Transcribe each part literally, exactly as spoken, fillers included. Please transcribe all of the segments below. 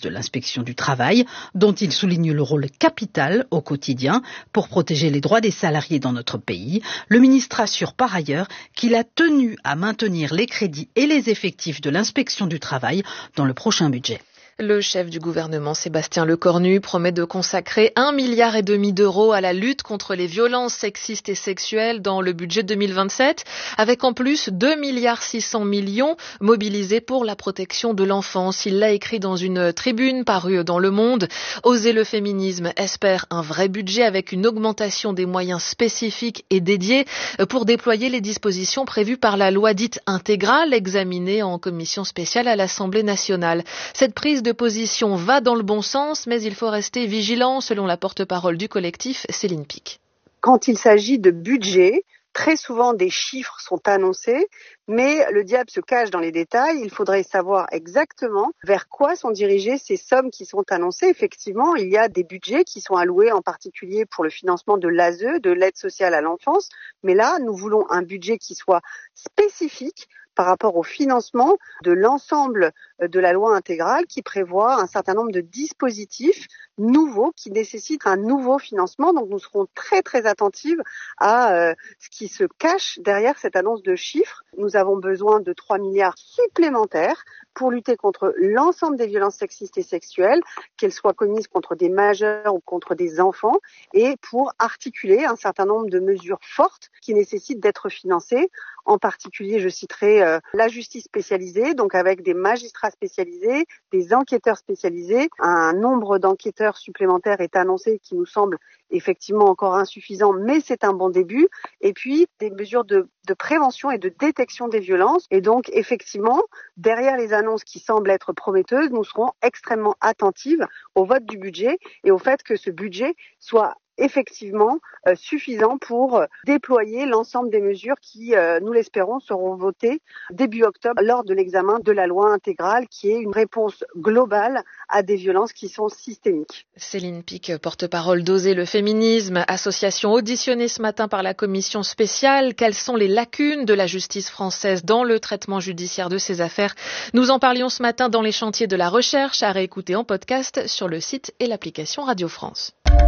de l'inspection du travail, dont il souligne le rôle capital au quotidien pour protéger les droits des salariés dans notre pays. Le ministre assure par ailleurs qu'il a tenu à maintenir les crédits et les effectifs de l'inspection du travail dans le prochain budget. Le chef du gouvernement, Sébastien Lecornu, promet de consacrer un milliard et demi d'euros à la lutte contre les violences sexistes et sexuelles dans le budget deux mille vingt-sept, avec en plus deux milliards six cents millions mobilisés pour la protection de l'enfance. Il l'a écrit dans une tribune parue dans Le Monde. Oser le féminisme espère un vrai budget avec une augmentation des moyens spécifiques et dédiés pour déployer les dispositions prévues par la loi dite intégrale, examinée en commission spéciale à l'Assemblée nationale. Cette prise de position va dans le bon sens, mais il faut rester vigilant, selon la porte-parole du collectif, Céline Pic. Quand il s'agit de budget, très souvent des chiffres sont annoncés, mais le diable se cache dans les détails. Il faudrait savoir exactement vers quoi sont dirigées ces sommes qui sont annoncées. Effectivement, il y a des budgets qui sont alloués en particulier pour le financement de l'A S E, de l'aide sociale à l'enfance, mais là, nous voulons un budget qui soit spécifique par rapport au financement de l'ensemble de la loi intégrale qui prévoit un certain nombre de dispositifs nouveaux qui nécessitent un nouveau financement. Donc nous serons très très attentives à euh, ce qui se cache derrière cette annonce de chiffres. Nous avons besoin de trois milliards supplémentaires pour lutter contre l'ensemble des violences sexistes et sexuelles, qu'elles soient commises contre des majeurs ou contre des enfants, et pour articuler un certain nombre de mesures fortes qui nécessitent d'être financées. En particulier, je citerai euh, la justice spécialisée, donc avec des magistrats spécialisés, des enquêteurs spécialisés. Un nombre d'enquêteurs supplémentaires est annoncé qui nous semble effectivement encore insuffisant, mais c'est un bon début. Et puis, des mesures de, de prévention et de détection des violences. Et donc, effectivement, derrière les annonces qui semblent être prometteuses, nous serons extrêmement attentives au vote du budget et au fait que ce budget soit effectivement euh, suffisant pour euh, déployer l'ensemble des mesures qui, euh, nous l'espérons, seront votées début octobre lors de l'examen de la loi intégrale qui est une réponse globale à des violences qui sont systémiques. Céline Pic, porte-parole d'Oser le féminisme, association auditionnée ce matin par la commission spéciale. Quelles sont les lacunes de la justice française dans le traitement judiciaire de ces affaires? Nous en parlions ce matin dans les chantiers de la recherche, à réécouter en podcast sur le site et l'application Radio France.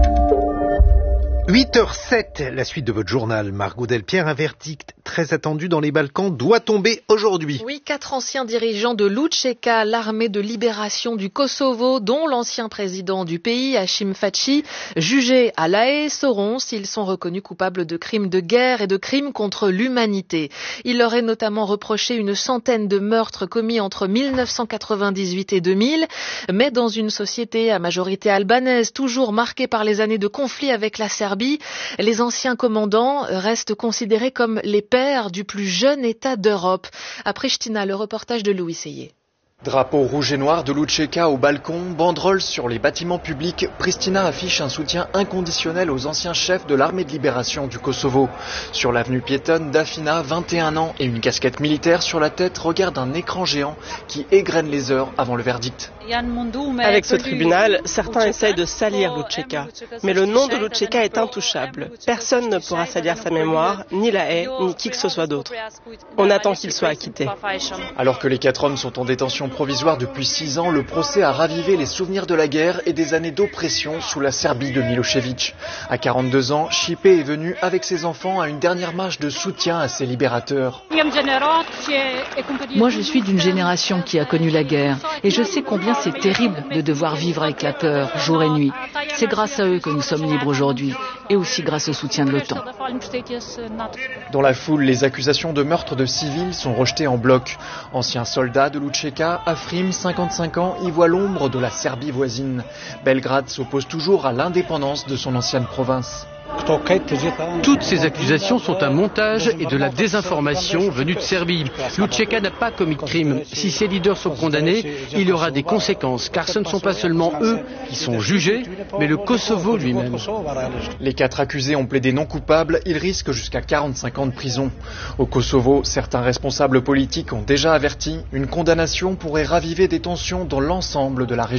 huit heures sept, la suite de votre journal. Margot Delpierre, un verdict très attendu dans les Balkans doit tomber aujourd'hui. Oui, quatre anciens dirigeants de l'U C K, l'armée de libération du Kosovo, dont l'ancien président du pays, Hashim Thaçi, jugés à La Haye, sauront s'ils sont reconnus coupables de crimes de guerre et de crimes contre l'humanité. Il leur est notamment reproché une centaine de meurtres commis entre mille neuf cent quatre-vingt-dix-huit et deux mille, mais dans une société à majorité albanaise, toujours marquée par les années de conflit avec la Serbie, les anciens commandants restent considérés comme les pères du plus jeune État d'Europe. À Pristina, le reportage de Louis Seyé. Drapeau rouge et noir de l'U C K au balcon, banderoles sur les bâtiments publics, Pristina affiche un soutien inconditionnel aux anciens chefs de l'armée de libération du Kosovo. Sur l'avenue piétonne, Dafina, vingt et un ans et une casquette militaire sur la tête, regarde un écran géant qui égrène les heures avant le verdict. Avec ce tribunal, certains essayent de salir l'U C K, mais le nom de l'U C K est intouchable. Personne ne pourra salir sa mémoire, ni La Haye, ni qui que ce soit d'autre. On attend qu'il soit acquitté. Alors que les quatre hommes sont en détention provisoire depuis six ans, le procès a ravivé les souvenirs de la guerre et des années d'oppression sous la Serbie de Milosevic. À quarante-deux ans, Chipe est venu avec ses enfants à une dernière marche de soutien à ses libérateurs. Moi, je suis d'une génération qui a connu la guerre et je sais combien c'est terrible de devoir vivre avec la peur jour et nuit. C'est grâce à eux que nous sommes libres aujourd'hui et aussi grâce au soutien de l'OTAN. Dans la foule, les accusations de meurtre de civils sont rejetées en bloc. Ancien soldat de l'U C K, Afrim, cinquante-cinq ans, y voit l'ombre de la Serbie voisine. Belgrade s'oppose toujours à l'indépendance de son ancienne province. Toutes ces accusations sont un montage et de la désinformation venue de Serbie. L'U C K n'a pas commis de crime. Si ses leaders sont condamnés, il y aura des conséquences, car ce ne sont pas seulement eux qui sont jugés, mais le Kosovo lui-même. Les quatre accusés ont plaidé non coupables, ils risquent jusqu'à quarante-cinq ans de prison. Au Kosovo, certains responsables politiques ont déjà averti, une condamnation pourrait raviver des tensions dans l'ensemble de la région.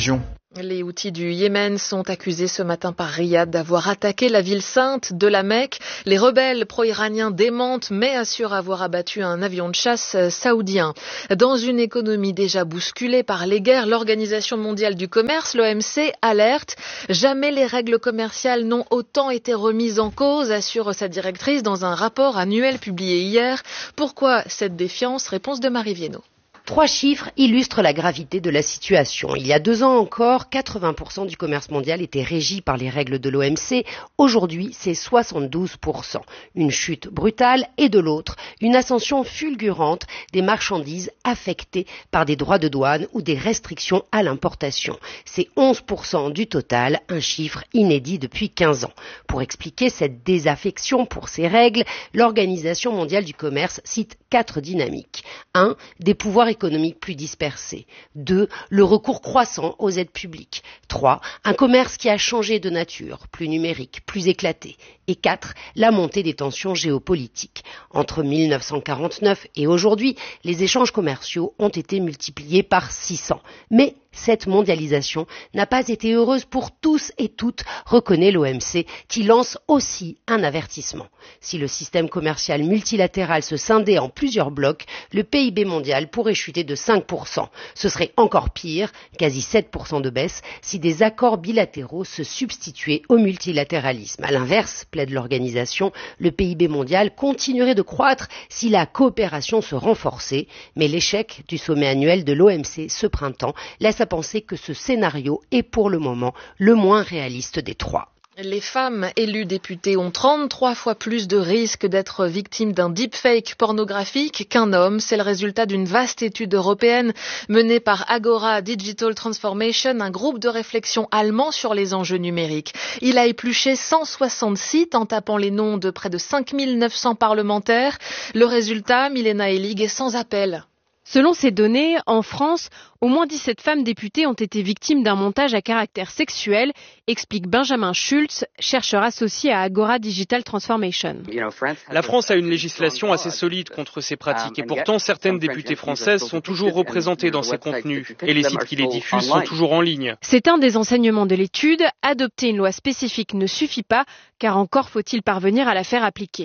Les Houthis du Yémen sont accusés ce matin par Riyad d'avoir attaqué la ville sainte de la Mecque. Les rebelles pro-iraniens démentent mais assurent avoir abattu un avion de chasse saoudien. Dans une économie déjà bousculée par les guerres, l'Organisation mondiale du commerce, l'O M C, alerte. Jamais les règles commerciales n'ont autant été remises en cause, assure sa directrice dans un rapport annuel publié hier. Pourquoi cette défiance? Réponse de Marie Viennot. Trois chiffres illustrent la gravité de la situation. Il y a deux ans encore, quatre-vingts pour cent du commerce mondial était régi par les règles de l'O M C. Aujourd'hui, c'est soixante-douze pour cent. Une chute brutale et de l'autre, une ascension fulgurante des marchandises affectées par des droits de douane ou des restrictions à l'importation. C'est onze pour cent du total, un chiffre inédit depuis quinze ans. Pour expliquer cette désaffection pour ces règles, l'Organisation mondiale du commerce cite quatre dynamiques. un. Des pouvoirs économiques plus dispersés. deux. Le recours croissant aux aides publiques. trois. Un commerce qui a changé de nature, plus numérique, plus éclaté. Et quatre. La montée des tensions géopolitiques. Entre mille neuf cent quarante-neuf et aujourd'hui, les échanges commerciaux ont été multipliés par six cents. Mais cette mondialisation n'a pas été heureuse pour tous et toutes, reconnaît l'O M C, qui lance aussi un avertissement. Si le système commercial multilatéral se scindait en plusieurs blocs, le P I B mondial pourrait chuter de cinq pour cent. Ce serait encore pire, quasi sept pour cent de baisse, si des accords bilatéraux se substituaient au multilatéralisme. À l'inverse, plaide l'organisation, le P I B mondial continuerait de croître si la coopération se renforçait, mais l'échec du sommet annuel de l'O M C ce printemps laisse à penser que ce scénario est pour le moment le moins réaliste des trois. Les femmes élues députées ont trente-trois fois plus de risques d'être victimes d'un deepfake pornographique qu'un homme. C'est le résultat d'une vaste étude européenne menée par Agora Digital Transformation, un groupe de réflexion allemand sur les enjeux numériques. Il a épluché cent soixante sites en tapant les noms de près de cinq mille neuf cents parlementaires. Le résultat, Milena Elig, est sans appel. Selon ces données, en France, au moins dix-sept femmes députées ont été victimes d'un montage à caractère sexuel, explique Benjamin Schultz, chercheur associé à Agora Digital Transformation. La France a une législation assez solide contre ces pratiques et pourtant certaines députées françaises sont toujours représentées dans ces contenus et les sites qui les diffusent sont toujours en ligne. C'est un des enseignements de l'étude. Adopter une loi spécifique ne suffit pas, car encore faut-il parvenir à la faire appliquer.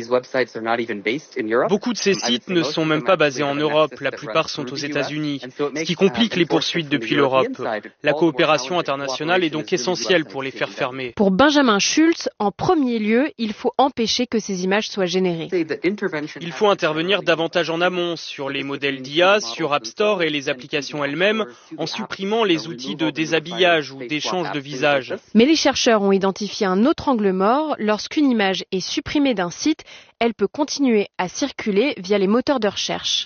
Beaucoup de ces sites ne sont même pas basés en Europe. La plupart sont aux États-Unis, ce qui complique les poursuites depuis l'Europe. La coopération internationale est donc essentielle pour les faire fermer. Pour Benjamin Schultz, en premier lieu, il faut empêcher que ces images soient générées. Il faut intervenir davantage en amont sur les modèles d'I A, sur App Store et les applications elles-mêmes, en supprimant les outils de déshabillage ou d'échange de visage. Mais les chercheurs ont identifié un autre angle mort. Lorsqu'une image est supprimée d'un site, elle peut continuer à circuler via les moteurs de recherche.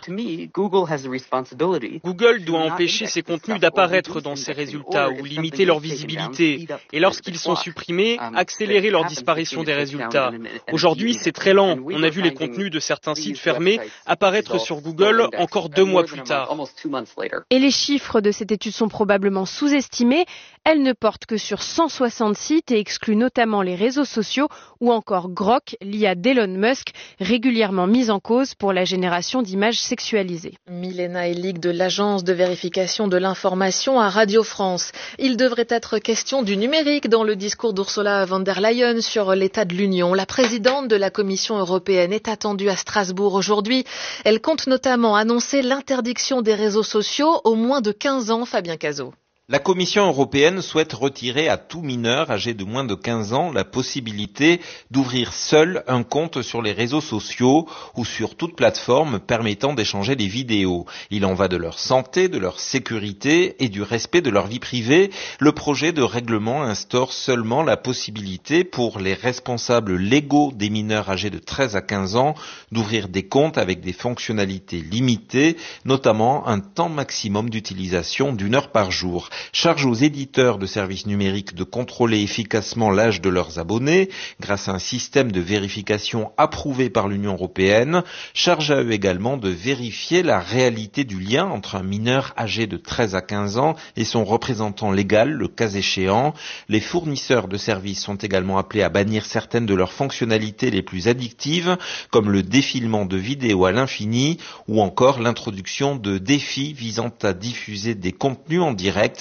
Google doit empêcher ces contenus d'apparaître dans ses résultats ou limiter leur visibilité. Et lorsqu'ils sont supprimés, accélérer leur disparition des résultats. Aujourd'hui, c'est très lent. On a vu les contenus de certains sites fermés apparaître sur Google encore deux mois plus tard. Et les chiffres de cette étude sont probablement sous-estimés. Elle ne porte que sur cent soixante sites et exclut notamment les réseaux sociaux ou encore Grok, l'I A d'Elon Musk, régulièrement mise en cause pour la génération d'images sexualisées. Milena Elig de l'Agence de vérification de l'information à Radio France. Il devrait être question du numérique dans le discours d'Ursula von der Leyen sur l'état de l'Union. La présidente de la Commission européenne est attendue à Strasbourg aujourd'hui. Elle compte notamment annoncer l'interdiction des réseaux sociaux aux moins de quinze ans, Fabien Cazot. La Commission européenne souhaite retirer à tout mineur âgé de moins de quinze ans la possibilité d'ouvrir seul un compte sur les réseaux sociaux ou sur toute plateforme permettant d'échanger des vidéos. Il en va de leur santé, de leur sécurité et du respect de leur vie privée. Le projet de règlement instaure seulement la possibilité pour les responsables légaux des mineurs âgés de treize à quinze ans d'ouvrir des comptes avec des fonctionnalités limitées, notamment un temps maximum d'utilisation d'une heure par jour. Charge aux éditeurs de services numériques de contrôler efficacement l'âge de leurs abonnés grâce à un système de vérification approuvé par l'Union européenne. Charge à eux également de vérifier la réalité du lien entre un mineur âgé de treize à quinze ans et son représentant légal, le cas échéant. Les fournisseurs de services sont également appelés à bannir certaines de leurs fonctionnalités les plus addictives, comme le défilement de vidéos à l'infini ou encore l'introduction de défis visant à diffuser des contenus en direct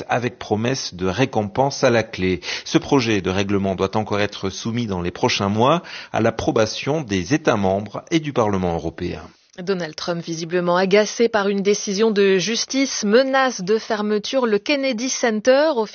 avec promesse de récompense à la clé. Ce projet de règlement doit encore être soumis dans les prochains mois à l'approbation des États membres et du Parlement européen. Donald Trump, visiblement agacé par une décision de justice, menace de fermeture le Kennedy Center,